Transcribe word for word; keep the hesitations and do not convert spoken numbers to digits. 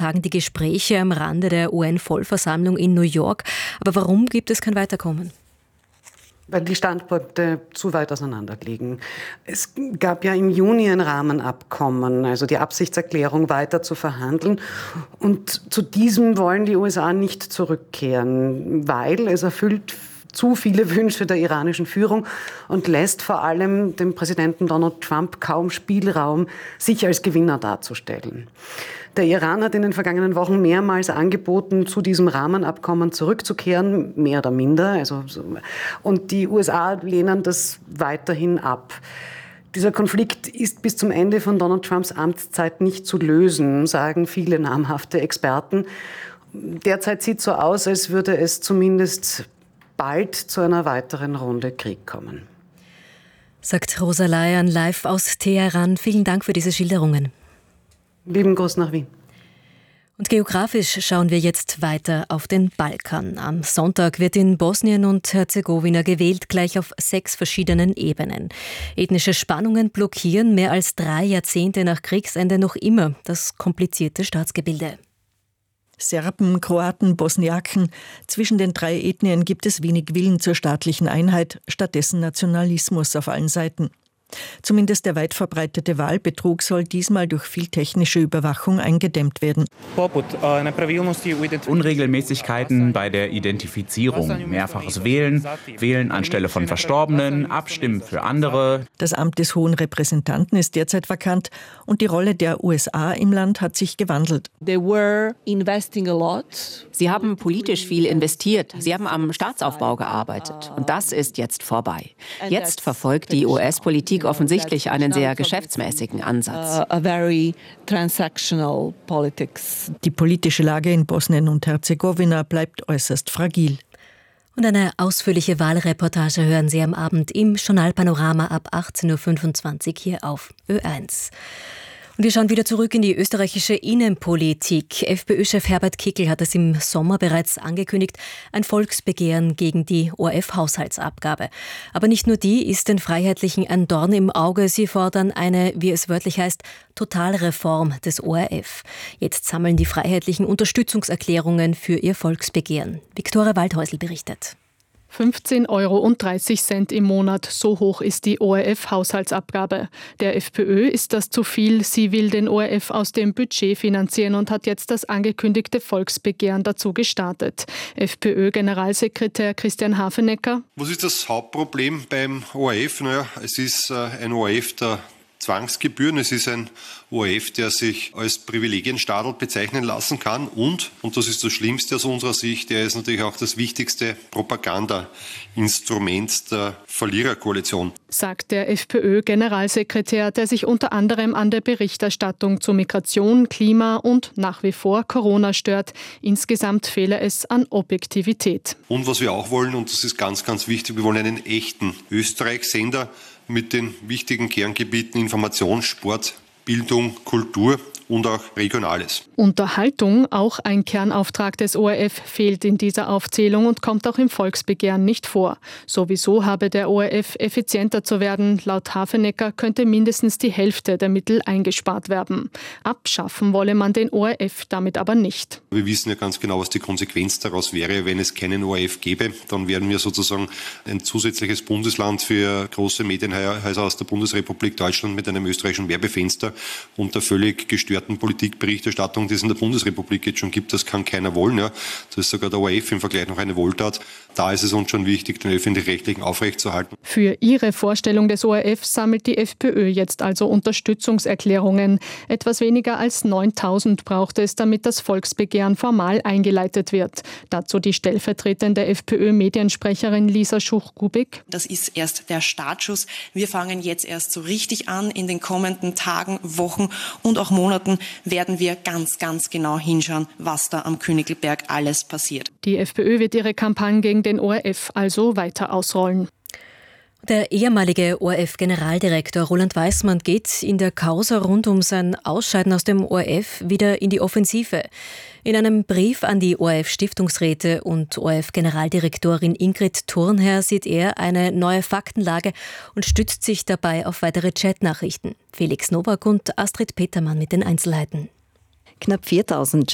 tagen die Gespräche am Rande der U N-Vollversammlung in New York. Aber warum gibt es kein Weiterkommen? Weil die Standpunkte zu weit auseinander liegen. Es gab ja im Juni ein Rahmenabkommen, also die Absichtserklärung, weiter zu verhandeln. Und zu diesem wollen die U S A nicht zurückkehren, weil es erfüllt zu viele Wünsche der iranischen Führung und lässt vor allem dem Präsidenten Donald Trump kaum Spielraum, sich als Gewinner darzustellen. Der Iran hat in den vergangenen Wochen mehrmals angeboten, zu diesem Rahmenabkommen zurückzukehren, mehr oder minder. Also, und die U S A lehnen das weiterhin ab. Dieser Konflikt ist bis zum Ende von Donald Trumps Amtszeit nicht zu lösen, sagen viele namhafte Experten. Derzeit sieht es so aus, als würde es zumindest bald zu einer weiteren Runde Krieg kommen. Sagt Rosa Layan live aus Teheran. Vielen Dank für diese Schilderungen. Lieben Gruß nach Wien. Und geografisch schauen wir jetzt weiter auf den Balkan. Am Sonntag wird in Bosnien und Herzegowina gewählt, gleich auf sechs verschiedenen Ebenen. Ethnische Spannungen blockieren mehr als drei Jahrzehnte nach Kriegsende noch immer das komplizierte Staatsgebilde. Serben, Kroaten, Bosniaken. Zwischen den drei Ethnien gibt es wenig Willen zur staatlichen Einheit, stattdessen Nationalismus auf allen Seiten. Zumindest der weit verbreitete Wahlbetrug soll diesmal durch viel technische Überwachung eingedämmt werden. Unregelmäßigkeiten bei der Identifizierung, mehrfaches Wählen, Wählen anstelle von Verstorbenen, Abstimmen für andere. Das Amt des Hohen Repräsentanten ist derzeit vakant und die Rolle der U S A im Land hat sich gewandelt. Sie haben politisch viel investiert. Sie haben am Staatsaufbau gearbeitet. Und das ist jetzt vorbei. Jetzt verfolgt die U S-Politik offensichtlich einen sehr geschäftsmäßigen Ansatz. Die politische Lage in Bosnien und Herzegowina bleibt äußerst fragil. Und eine ausführliche Wahlreportage hören Sie am Abend im Journalpanorama ab achtzehn Uhr fünfundzwanzig hier auf Ö eins. Und wir schauen wieder zurück in die österreichische Innenpolitik. FPÖ-Chef Herbert Kickl hat es im Sommer bereits angekündigt, ein Volksbegehren gegen die O R F-Haushaltsabgabe. Aber nicht nur die ist den Freiheitlichen ein Dorn im Auge. Sie fordern eine, wie es wörtlich heißt, Totalreform des O R F. Jetzt sammeln die Freiheitlichen Unterstützungserklärungen für ihr Volksbegehren. Viktoria Waldhäusl berichtet. fünfzehn Euro dreißig im Monat, so hoch ist die O R F-Haushaltsabgabe. Der FPÖ ist das zu viel. Sie will den O R F aus dem Budget finanzieren und hat jetzt das angekündigte Volksbegehren dazu gestartet. FPÖ-Generalsekretär Christian Hafenecker. Was ist das Hauptproblem beim O R F? Naja, es ist ein O R F der Zwangsgebühren. Es ist ein O R F, der sich als Privilegienstaatl bezeichnen lassen kann und, und das ist das Schlimmste aus unserer Sicht, er ist natürlich auch das wichtigste Propagandainstrument der Verliererkoalition. Sagt der FPÖ-Generalsekretär, der sich unter anderem an der Berichterstattung zu Migration, Klima und nach wie vor Corona stört. Insgesamt fehle es an Objektivität. Und was wir auch wollen, und das ist ganz, ganz wichtig, wir wollen einen echten Österreich-Sender mit den wichtigen Kerngebieten Information, Sport, Bildung, Kultur und auch Regionales. Unterhaltung, auch ein Kernauftrag des O R F, fehlt in dieser Aufzählung und kommt auch im Volksbegehren nicht vor. Sowieso habe der O R F effizienter zu werden. Laut Hafenecker könnte mindestens die Hälfte der Mittel eingespart werden. Abschaffen wolle man den O R F damit aber nicht. Wir wissen ja ganz genau, was die Konsequenz daraus wäre, wenn es keinen O R F gäbe. Dann wären wir sozusagen ein zusätzliches Bundesland für große Medienhäuser aus der Bundesrepublik Deutschland mit einem österreichischen Werbefenster und der völlig gestörten Politikberichterstattung, die es in der Bundesrepublik jetzt schon gibt. Das kann keiner wollen. Ja. Das ist sogar der O R F im Vergleich noch eine Wohltat. Da ist es uns schon wichtig, den Öffentlich-Rechtlichen aufrechtzuerhalten. Für ihre Vorstellung des O R F sammelt die FPÖ jetzt also Unterstützungserklärungen. Etwas weniger als neuntausend braucht es, damit das Volksbegehren formal eingeleitet wird. Dazu die stellvertretende FPÖ-Mediensprecherin Lisa Schuch-Kubik. Das ist erst der Startschuss. Wir fangen jetzt erst so richtig an. In den kommenden Tagen, Wochen und auch Monaten werden wir ganz, ganz genau hinschauen, was da am Königlberg alles passiert. Die FPÖ wird ihre Kampagne gegen den O R F also weiter ausrollen. Der ehemalige O R F-Generaldirektor Roland Weismann geht in der Causa rund um sein Ausscheiden aus dem O R F wieder in die Offensive. In einem Brief an die O R F-Stiftungsräte und O R F-Generaldirektorin Ingrid Thurnherr sieht er eine neue Faktenlage und stützt sich dabei auf weitere Chatnachrichten. Felix Nowak und Astrid Petermann mit den Einzelheiten. Knapp viertausend